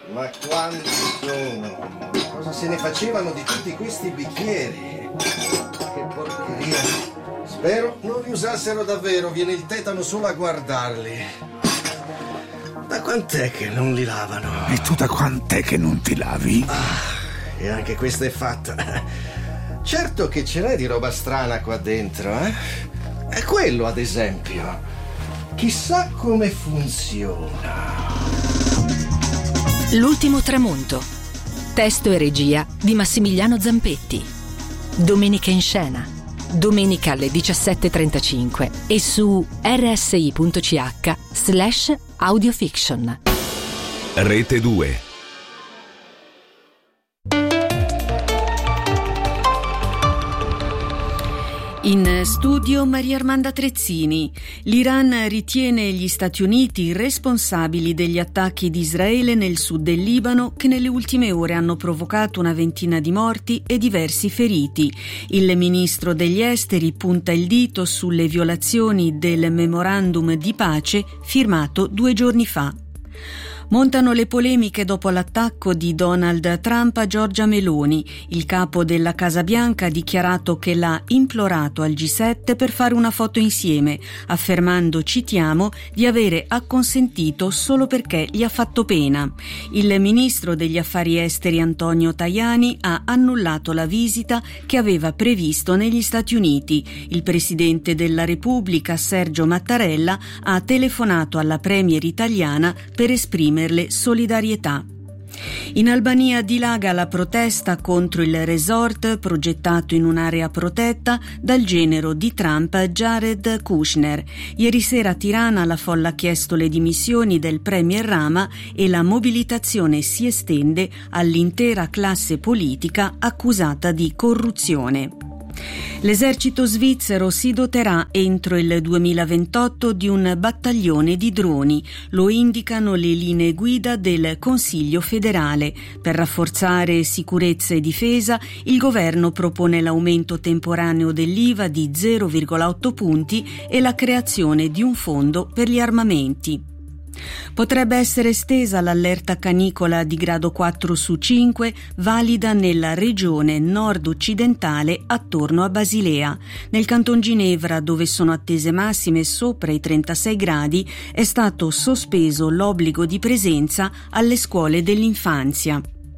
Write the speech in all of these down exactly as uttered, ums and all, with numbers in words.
Ma quanti sono? Cosa se ne facevano di tutti questi bicchieri? Che porcheria. Spero non li usassero davvero, viene il tetano solo a guardarli. Da quant'è che non li lavano? E tu da quant'è che non ti lavi? Ah, e anche questa è fatta. Certo che ce n'è di roba strana qua dentro, eh? È quello, ad esempio. Chissà come funziona. L'ultimo tramonto. Testo e regia di Massimiliano Zampetti. Domenica in scena. Domenica alle diciassette e trentacinque e su rsi.ch slash audiofiction. Rete due. In studio Maria Armanda Trezzini. L'Iran ritiene gli Stati Uniti responsabili degli attacchi di Israele nel sud del Libano che nelle ultime ore hanno provocato una ventina di morti e diversi feriti. Il ministro degli esteri punta il dito sulle violazioni del memorandum di pace firmato due giorni fa. Montano le polemiche dopo l'attacco di Donald Trump a Giorgia Meloni. Il capo della Casa Bianca ha dichiarato che l'ha implorato al G sette per fare una foto insieme, affermando, citiamo, di avere acconsentito solo perché gli ha fatto pena. Il ministro degli affari esteri Antonio Tajani ha annullato la visita che aveva previsto negli Stati Uniti. Il presidente della Repubblica Sergio Mattarella ha telefonato alla premier italiana per esprimere solidarietà. In Albania dilaga la protesta contro il resort progettato in un'area protetta dal genero di Trump Jared Kushner. Ieri sera a Tirana la folla ha chiesto le dimissioni del premier Rama e la mobilitazione si estende all'intera classe politica accusata di corruzione. L'esercito svizzero si doterà entro il duemilaventotto di un battaglione di droni, lo indicano le linee guida del Consiglio federale. Per rafforzare sicurezza e difesa, il governo propone l'aumento temporaneo dell'I V A di zero virgola otto punti e la creazione di un fondo per gli armamenti. Potrebbe essere estesa l'allerta canicola di grado quattro su cinque, valida nella regione nord-occidentale attorno a Basilea. Nel canton Ginevra, dove sono attese massime sopra i trentasei gradi, è stato sospeso l'obbligo di presenza alle scuole dell'infanzia.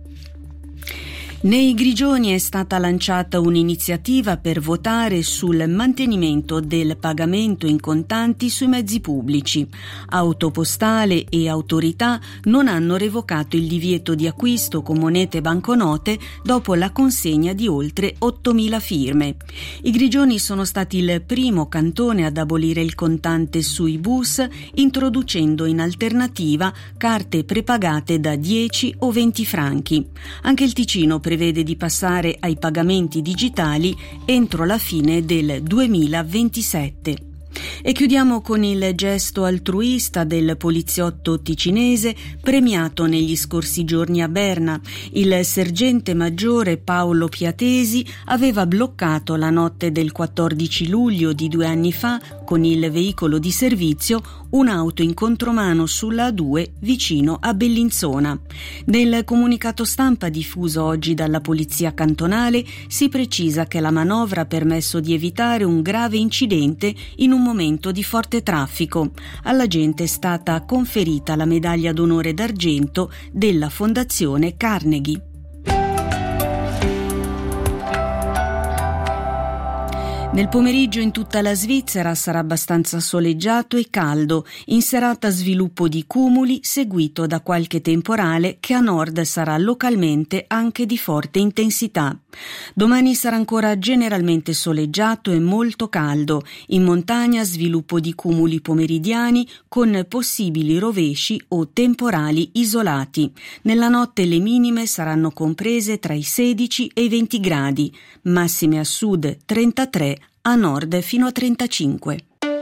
Nei Grigioni è stata lanciata un'iniziativa per votare sul mantenimento del pagamento in contanti sui mezzi pubblici. Autopostale e autorità non hanno revocato il divieto di acquisto con monete e banconote dopo la consegna di oltre ottomila firme. I Grigioni sono stati il primo cantone ad abolire il contante sui bus, introducendo in alternativa carte prepagate da dieci o venti franchi. Anche il Ticino prevede di passare ai pagamenti digitali entro la fine del duemilaventisette. E chiudiamo con il gesto altruista del poliziotto ticinese premiato negli scorsi giorni a Berna. Il sergente maggiore Paolo Piatesi aveva bloccato la notte del quattordici luglio di due anni fa con il veicolo di servizio un'auto in contromano sulla A due vicino a Bellinzona. Nel comunicato stampa diffuso oggi dalla Polizia Cantonale si precisa che la manovra ha permesso di evitare un grave incidente in un momento di forte traffico. All'agente è stata conferita la medaglia d'onore d'argento della Fondazione Carnegie. Nel pomeriggio in tutta la Svizzera sarà abbastanza soleggiato e caldo, in serata sviluppo di cumuli seguito da qualche temporale che a nord sarà localmente anche di forte intensità. Domani sarà ancora generalmente soleggiato e molto caldo, in montagna sviluppo di cumuli pomeridiani con possibili rovesci o temporali isolati. Nella notte le minime saranno comprese tra i sedici e i venti gradi, massime a sud trentatré, a nord fino a trentacinque.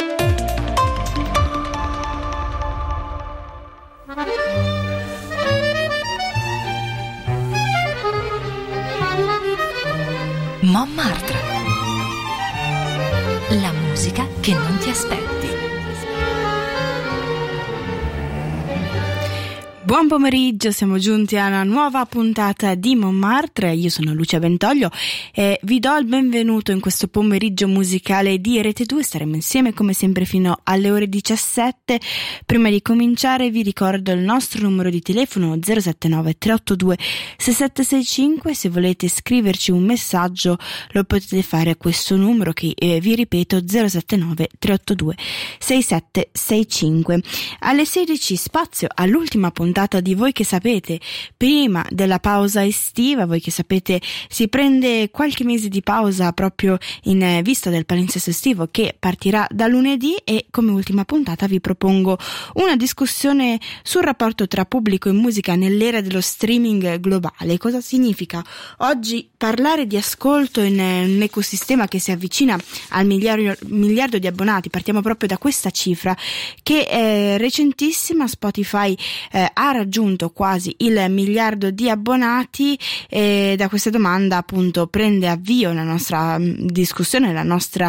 Montmartre. La musica che non ti aspetti. Buon pomeriggio, siamo giunti a una nuova puntata di Montmartre. Io sono Lucia Bentoglio e vi do il benvenuto in questo pomeriggio musicale di Rete due. Staremo insieme come sempre fino alle ore diciassette. Prima di cominciare vi ricordo il nostro numero di telefono zero sette nove tre otto due sei sette sei cinque. Se volete scriverci un messaggio lo potete fare a questo numero che eh, vi ripeto zero sette nove tre otto due sei sette sei cinque. Alle sedici spazio all'ultima puntata di Voi che sapete, prima della pausa estiva. Voi che sapete si prende qualche mese di pausa proprio in vista del palinsesto estivo che partirà da lunedì, e come ultima puntata vi propongo una discussione sul rapporto tra pubblico e musica nell'era dello streaming globale. Cosa significa oggi parlare di ascolto in un ecosistema che si avvicina al miliardo, miliardo di abbonati? Partiamo proprio da questa cifra che è recentissima. Spotify eh, ha raggiunto quasi il miliardo di abbonati, e da questa domanda appunto prende avvio la nostra discussione, la nostra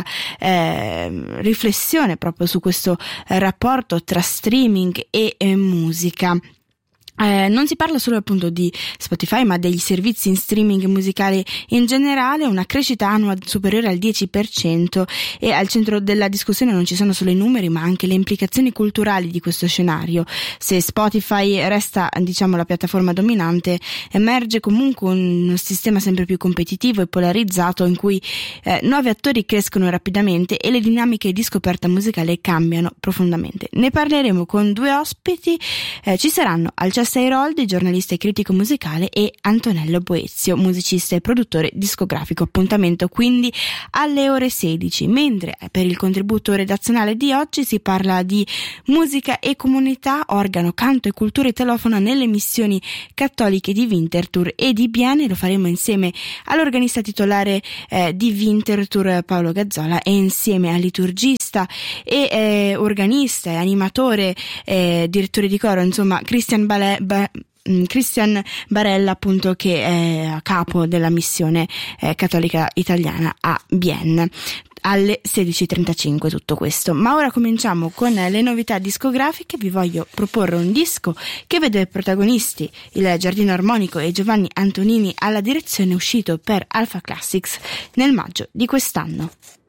eh, riflessione proprio su questo eh, rapporto tra streaming e eh, musica. Eh, non si parla solo appunto di Spotify, ma degli servizi in streaming musicale in generale. Una crescita annua superiore al dieci per cento, e al centro della discussione non ci sono solo i numeri ma anche le implicazioni culturali di questo scenario. Se Spotify resta, diciamo, la piattaforma dominante, emerge comunque uno sistema sempre più competitivo e polarizzato in cui eh, nuovi attori crescono rapidamente e le dinamiche di scoperta musicale cambiano profondamente. Ne parleremo con due ospiti. Eh, ci saranno Alcestis Airoldi, giornalista e critico musicale, e Antonello Boezio, musicista e produttore discografico. Appuntamento quindi alle ore sedici, mentre per il contributo redazionale di oggi si parla di musica e comunità, organo, canto e cultura italofono nelle missioni cattoliche di Winterthur e di Bienne. Lo faremo insieme all'organista titolare eh, di Winterthur Paolo Gazzola, e insieme al liturgista e eh, organista e animatore, eh, direttore di coro, insomma Christian Balè Ba- Christian Barella, appunto, che è a capo della missione eh, cattolica italiana a Bienne. Alle sedici e trentacinque tutto questo. Ma ora cominciamo con le novità discografiche. Vi voglio proporre un disco che vede protagonisti il Giardino Armonico e Giovanni Antonini alla direzione, uscito per Alpha Classics nel maggio di quest'anno.